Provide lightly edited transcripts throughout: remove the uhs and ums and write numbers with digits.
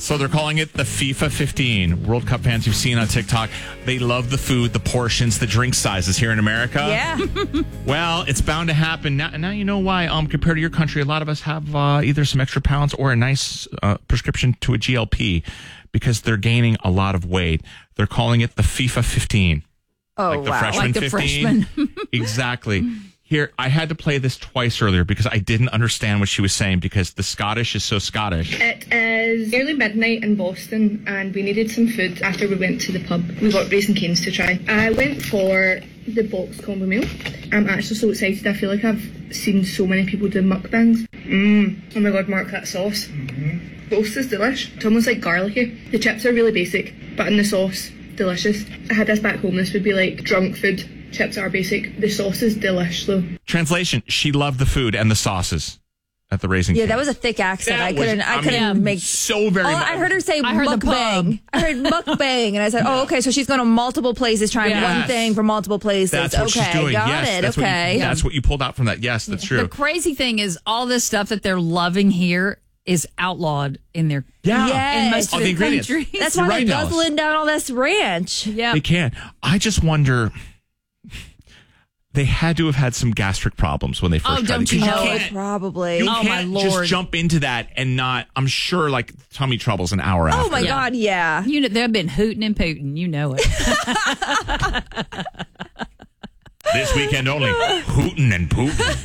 So they're calling it the FIFA 15. World Cup fans you've seen on TikTok, they love the food, the portions, the drink sizes here in America. Yeah. Well, it's bound to happen. Now you know why, compared to your country, a lot of us have either some extra pounds or a nice prescription to a GLP because they're gaining a lot of weight. They're calling it the FIFA 15. Oh, like the wow. freshman Like the 15. freshman. Exactly. Here, I had to play this twice earlier because I didn't understand what she was saying because the Scottish is so Scottish. It is nearly midnight in Boston and we needed some food after we went to the pub. We got Raising Cane's to try. I went for the box combo meal. I'm actually so excited. I feel like I've seen so many people do mukbangs. Oh my god, Mark, that sauce. The sauce is delish. It's almost like garlicky. The chips are really basic, but in the sauce, delicious. I had this back home. This would be like drunk food. Chips are basic. The sauce is delish though. Translation, she loved the food and the sauces at the Raising Yeah, Cane. that was a thick accent. That I was- couldn't make. so very Oh, I heard her say I heard the mukbang. I heard mukbang, and I said, "Oh, okay." So she's going to multiple places, trying Yes. one thing from multiple places. That's what okay, she's doing. got Yes, it. that's Okay. What that's what you pulled out from that. Yes, that's true. The crazy thing is all this stuff that they're loving here is outlawed in their Yes. in most All of the the ingredients. countries. That's You're why right, they're Dallas. guzzling down all this ranch. yeah. They can. I just wonder. They had to have had some gastric problems when they first tried don't it. you 'Cause know Oh, can't- probably. You Oh, can't my just Lord. jump into that and not. I'm sure, like tummy troubles an hour after. Oh my Yeah. God, yeah. You know, they've been hooting and pooting. You know it. This weekend only, hootin' and pootin'.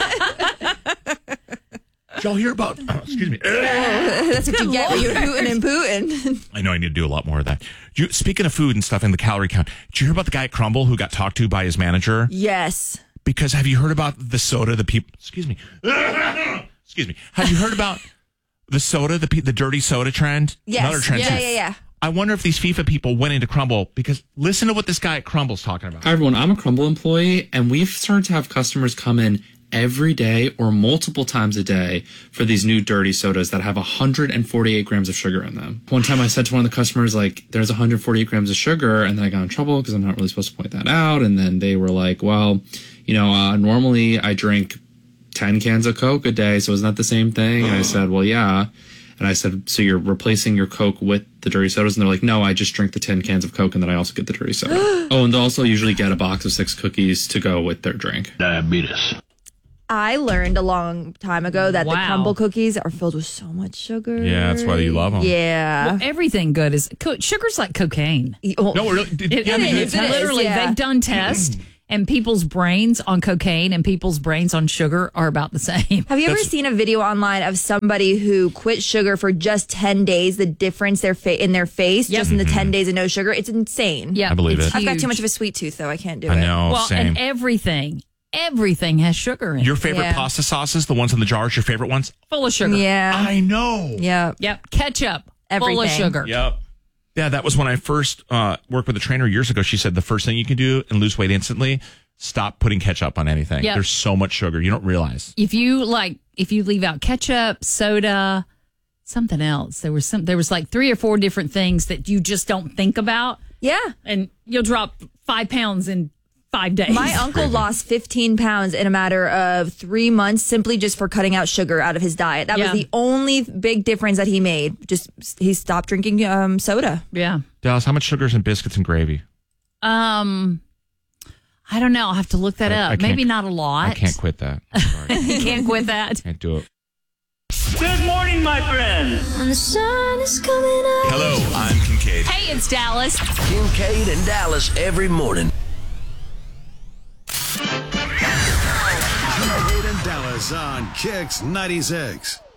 Did y'all hear about? Excuse me. That's what you get when you're hooting and pooting. I know I need to do a lot more of that. Speaking of food and stuff and the calorie count, did you hear about the guy at Crumble who got talked to by his manager? Yes. Because have you heard about the soda? The people. Excuse me. Excuse me. Have you heard about the soda? The dirty soda trend. Yes. Another trend. Yeah, too. yeah. I wonder if these FIFA people went into Crumble because listen to what this guy at Crumble's talking about. Hi, everyone. I'm a Crumble employee, and we've started to have customers come in every day or multiple times a day for these new dirty sodas that have 148 grams of sugar in them. One time I said to one of the customers, like, there's 148 grams of sugar, and then I got in trouble because I'm not really supposed to point that out. And then they were like, well, you know, normally I drink 10 cans of Coke a day, so isn't that the same thing? And I said, well, yeah. And I said, so you're replacing your Coke with the dirty sodas? And they're like, no, I just drink the 10 cans of Coke and then I also get the dirty soda. Oh, and they'll also usually get a box of 6 cookies to go with their drink. Diabetes. I learned a long time ago that the Wow. Crumble cookies are filled with so much sugar. Yeah, that's why you love 'em. Yeah. Well, everything good is sugar's like cocaine. Oh, No, really. It is, is. it is, Literally, yeah. they've done tests, and people's brains on cocaine and people's brains on sugar are about the same. Have you ever seen a video online of somebody who quit sugar for just 10 days, the difference in their face, Yep. just in the 10 days of no sugar? It's insane. Yeah, I believe it's it. I've got huge. too much of a sweet tooth, though. I can't do it. I know. Well, same. and everything has sugar in it. Your favorite Yeah. pasta sauces, the ones in the jars, your favorite ones? Full of sugar. Yeah. I know. Yeah. Yep. Ketchup. Full of Everything. sugar. Yep. Yeah, that was when I first worked with a trainer years ago. She said the first thing you can do and lose weight instantly, stop putting ketchup on anything. Yep. There's so much sugar. You don't realize. If you leave out ketchup, soda, something else, there was like 3 or 4 different things that you just don't think about, Yeah. and you'll drop 5 pounds in 5 days. My uncle lost 15 pounds in a matter of 3 months simply just for cutting out sugar out of his diet. That Yeah. was the only big difference that he made. Just he stopped drinking soda. Yeah. Dallas, how much sugar is in biscuits and gravy? I don't know. I'll have to look that I up. can't- Maybe not a lot. I can't quit that. I'm sorry. You can't quit that. Can't do it. Good morning, my friend. The sun is coming up. Hello, I'm Kincaid. Hey, it's Dallas. Kincaid and Dallas every morning. Kincaid and Dallas on Kix 96.